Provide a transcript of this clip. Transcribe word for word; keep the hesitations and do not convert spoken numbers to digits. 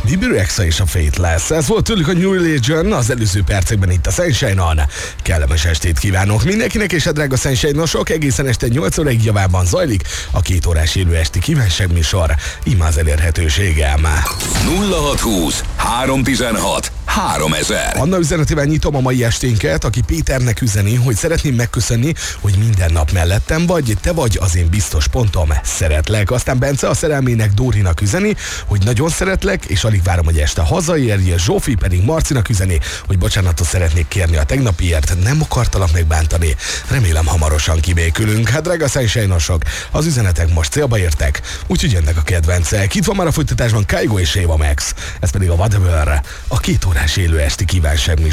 Bibirexa és a Faithless. Ez volt tőlük a New Religion az előző percekben itt a Sunshine-on. Kellemes estét kívánok mindenkinek, és a drága Sunshine-nosok, egészen este nyolc óráig javában zajlik a két órás élő esti kívánságműsor. Imáz elérhetőségem. nulla hat húsz három tizenhat háromezer. Anna üzenetével nyitom a mai esténket, aki Péternek üzeni, hogy szeretném megköszönni, hogy minden nap mellettem vagy, te vagy az én biztos pontom, szeretlek. Aztán Bence a szerelmének Dórinak üzeni, hogy nagyon szeretlek, és alig várom, hogy este hazaérj. Zsófi pedig Marcinak üzeni, hogy bocsánatot szeretnék kérni a tegnapiért, nem akartalak megbántani. Remélem hamarosan kibékülünk. Hát drága Sunshine-osok, az üzenetek most célba értek, úgyhogy jönnek a kedvencek. Itt van már a folytatásban Kygo és Eva Max, ez pedig a Whatever, a két órás élő esti kívánságműsor.